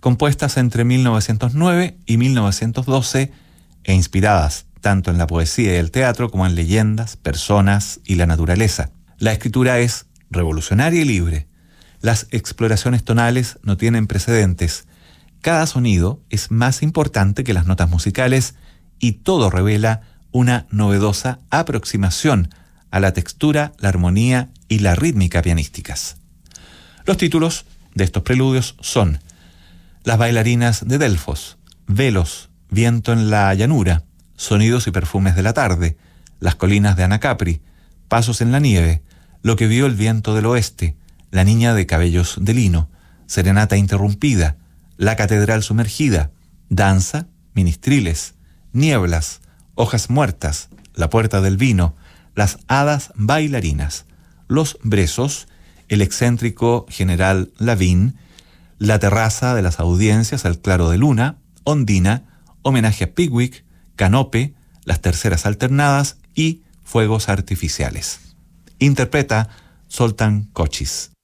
compuestas entre 1909 y 1912 e inspiradas tanto en la poesía y el teatro como en leyendas, personas y la naturaleza. La escritura es revolucionaria y libre. Las exploraciones tonales no tienen precedentes. Cada sonido es más importante que las notas musicales y todo revela una novedosa aproximación a la textura, la armonía y la rítmica pianísticas. Los títulos de estos preludios son Las bailarinas de Delfos, Velos, Viento en la llanura, Sonidos y perfumes de la tarde, Las colinas de Anacapri, Pasos en la nieve, Lo que vio el viento del oeste, La niña de cabellos de lino, Serenata interrumpida, La catedral sumergida, Danza, Ministriles, Nieblas, Hojas muertas, La puerta del vino, Las hadas bailarinas, Los brezos, El excéntrico general Lavín, La terraza de las audiencias al claro de luna, Ondina, Homenaje a Pickwick, Canope, Las terceras alternadas y Fuegos artificiales. Interpreta Zoltán Kocsis.